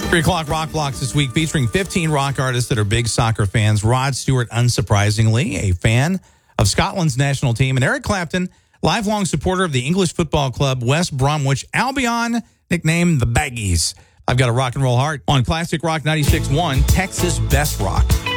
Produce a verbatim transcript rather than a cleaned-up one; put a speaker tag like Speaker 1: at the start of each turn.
Speaker 1: three o'clock Rock Blocks this week featuring fifteen rock artists that are big soccer fans. Rod Stewart, unsurprisingly, a fan of Scotland's national team. And Eric Clapton, lifelong supporter of the English football club West Bromwich Albion, nicknamed the Baggies. I've got a rock and roll heart on Classic Rock ninety-six point one, Texas Best Rock.